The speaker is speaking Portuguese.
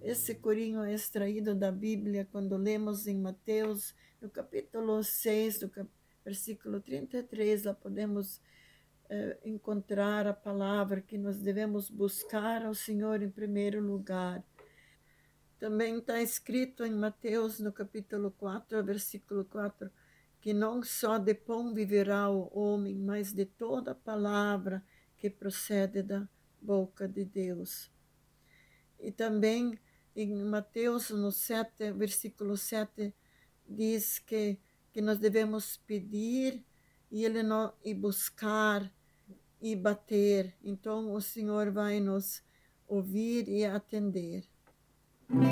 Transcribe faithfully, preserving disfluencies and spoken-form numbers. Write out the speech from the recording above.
Esse corinho é extraído da Bíblia quando lemos em Mateus, no capítulo seis, do cap... versículo trinta e três, lá podemos eh, encontrar a palavra que nós devemos buscar ao Senhor em primeiro lugar. Também está escrito em Mateus, no capítulo quatro, versículo quatro, que não só de pão viverá o homem, mas de toda palavra que procede da boca de Deus. E também em Mateus, no sete, versículo sete, diz que, que nós devemos pedir e, ele não, e buscar e bater. Então o Senhor vai nos ouvir e atender.